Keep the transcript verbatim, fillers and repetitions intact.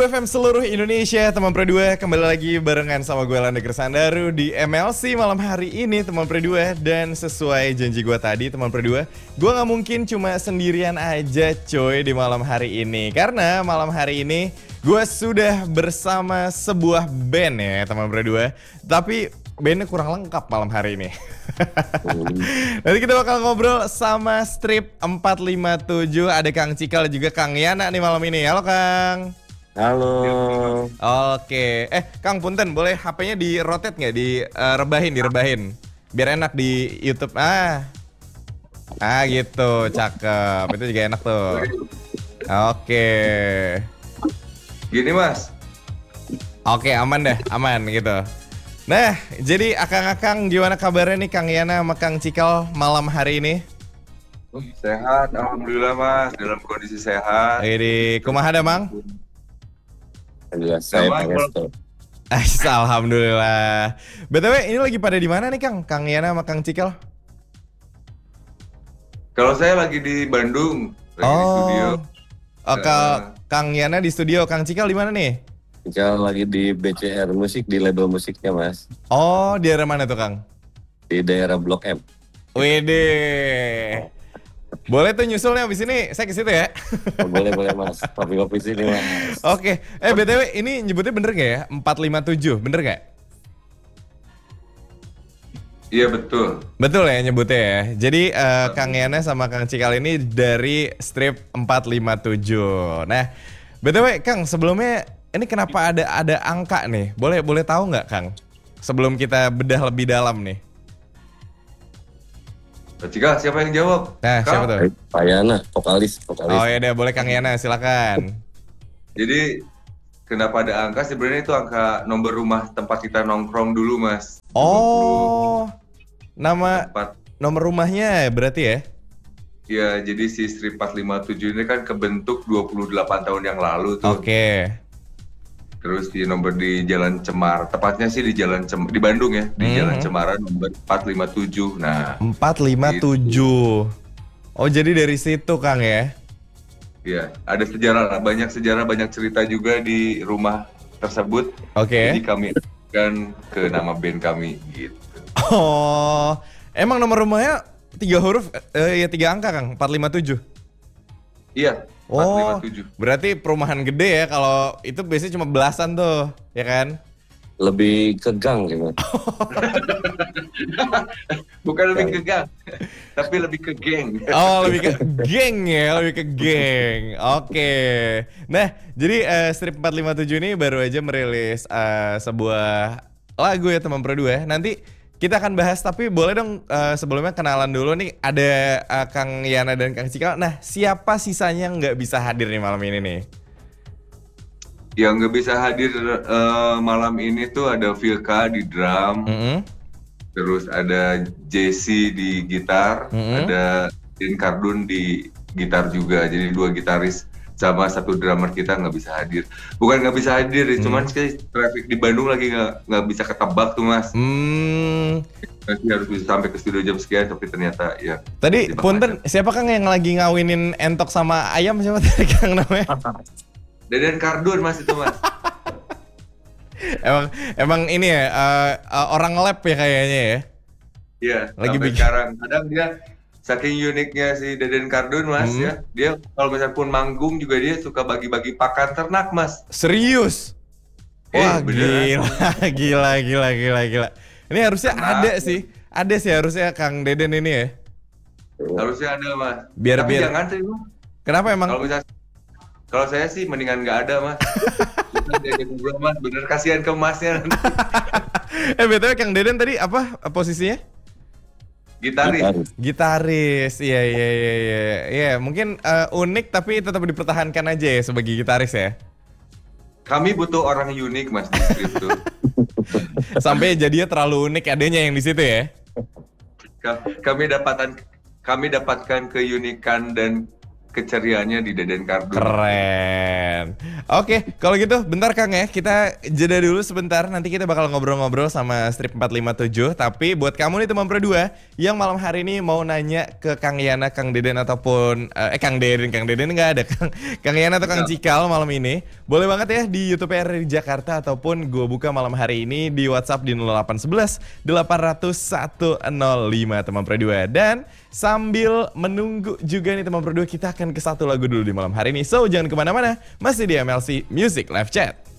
F M seluruh Indonesia, teman Pro dua kembali lagi barengan sama gue Landa Gersandaru di M L C malam hari ini teman Pro dua. Dan sesuai janji gue tadi teman Pro dua, gue gak mungkin cuma sendirian aja coy di malam hari ini. Karena malam hari ini gue sudah bersama sebuah band ya teman Pro dua. Tapi bandnya kurang lengkap malam hari ini. Nanti kita bakal ngobrol sama Strip empat lima tujuh. Ada Kang Cikal dan juga Kang Yana nih malam ini. Halo Kang. Halo. Oke, eh Kang Punten, boleh H P-nya di-rotate nggak? Di-rebahin, direbahin. Biar enak di YouTube. Ah, ah gitu, cakep. Itu juga enak tuh. Oke. Gini mas. Oke, aman deh, aman gitu. Nah, jadi akang-akang gimana kabarnya nih Kang Yana sama Kang Cikal malam hari ini? Sehat, alhamdulillah mas, dalam kondisi sehat. Jadi, kumaha dah Mang? Alhamdulillah, saya Sama, Pangestu. Ais, alhamdulillah. B T W ini lagi pada di mana nih Kang? Kang Yana sama Kang Cikal? Kalau saya lagi di Bandung, lagi di studio. Oh, Ka- Uh, Kang Yana di studio, Kang Cikal di mana nih? Kita lagi di B C R Musik, di label musiknya mas. Oh, di daerah mana tuh Kang? Di daerah Blok M. Wede. Boleh tuh nyusulnya abis ini, saya ke situ ya. Oh, boleh, boleh mas. Kopi-kopi sini mas. Oke, eh B T W ini nyebutnya bener gak ya? empat lima tujuh, bener gak? iya betul. Betul ya nyebutnya ya. Jadi eh, Kang Yana sama Kang Cikal ini dari Strip empat lima tujuh. Nah, B T W Kang, sebelumnya ini kenapa ada ada angka nih? Boleh boleh tahu nggak Kang? Sebelum kita bedah lebih dalam nih. Cika, siapa yang jawab? Nah, Kang? siapa tuh? Pak Yana, vokalis, vokalis. Oh ya udah, boleh Kang Yana, silakan. Jadi kenapa ada angka? Sebenarnya itu angka nomor rumah tempat kita nongkrong dulu mas. Oh, nama Tempat. nomor rumahnya berarti ya? Ya, jadi si Strip empat lima tujuh ini kan kebentuk dua puluh delapan tahun yang lalu tuh. Oke. Terus di nomor di Jalan Cemar, tepatnya sih di Jalan Cem di Bandung ya, di Hmm. Jalan Cemara nomor empat lima tujuh. Nah, empat lima tujuh. Oh, jadi dari situ Kang ya? ya ada sejarah, banyak sejarah, banyak cerita juga di rumah tersebut. Oke. Jadi kami kan ke nama band kami gitu. Oh, emang nomor rumahnya tiga huruf, eh, ya tiga angka Kang, empat lima tujuh. Iya, empat lima Oh, tujuh. berarti perumahan gede ya, kalau itu biasanya cuma belasan tuh, ya kan? Lebih ke gang gitu. Bukan lebih ke gang, tapi lebih ke geng. Oh, lebih ke geng ya, lebih ke geng. Oke. Nah, jadi eh, Strip empat lima tujuh ini baru aja merilis eh, sebuah lagu ya teman Pro dua. Nanti kita akan bahas, tapi boleh dong eh, sebelumnya kenalan dulu nih. Ada eh, Kang Yana dan Kang Cikal. Nah, siapa sisanya yang nggak bisa hadir nih malam ini nih? Yang nggak bisa hadir eh, malam ini tuh ada Vilka di drum, Mm-mm. terus ada Jesse di gitar, Mm-mm. ada Din Kardun di gitar juga. Jadi dua gitaris sama satu drummer kita nggak bisa hadir. Bukan nggak bisa hadir, Hmm. cuman sih traffic di Bandung lagi nggak nggak bisa ketebak tuh mas. Hmm. Nanti harus bisa sampai ke studio jam sekian, tapi ternyata ya. Tadi Terima punten, siapa Kang yang lagi ngawinin entok sama ayam, siapa tadi Kang namanya? Deden Kardun mas itu mas. Emang emang ini ya eh, eh, orang lab ya kayaknya ya. Iya. Lagi Sampai bikin- sekarang kadang dia saking uniknya si Deden Kardun mas Hmm. ya. Dia kalau misalnya pun manggung juga dia suka bagi-bagi pakan ternak mas. Serius? Eh, Wah beneran. gila, gila, gila, gila, gila. Ini harusnya Kenapa? ada sih, ada sih harusnya Kang Deden ini ya. Harusnya ada mas. Biar- Tapi biar- jangan sih mas. Kenapa emang? Kalau misalnya kalau saya sih mendingan nggak ada mas. Kita diajak ngobrol mas, bener kasihan ke masnya. eh B T W Kang Deden tadi apa posisinya? Gitaris. Gitaris. Gitaris, iya iya iya iya. Iya, mungkin eh, unik tapi tetap dipertahankan aja ya sebagai gitaris ya. Kami butuh orang unik mas di Strip tuh. Sampai jadinya terlalu unik adanya yang di situ ya. Ka- Kami dapatkan kami dapatkan keunikan dan keceriaannya di Deden Kardun. Keren. Oke, kalau gitu bentar Kang ya, kita jeda dulu sebentar. Nanti kita bakal ngobrol-ngobrol sama Strip empat lima tujuh. Tapi buat kamu nih teman Pro dua yang malam hari ini mau nanya ke Kang Yana, Kang Deden ataupun eh Kang Deden, Kang Deden nggak ada, Kang Kang Yana atau Kang Cikal malam ini, boleh banget ya di YouTube R R I Jakarta ataupun gue buka malam hari ini di WhatsApp di nol delapan satu satu delapan nol nol satu nol lima teman Pro dua. Dan sambil menunggu juga nih teman Pro dua, kita akan ke satu lagu dulu di malam hari ini. So jangan kemana-mana, masih di M L C Music Live Chat.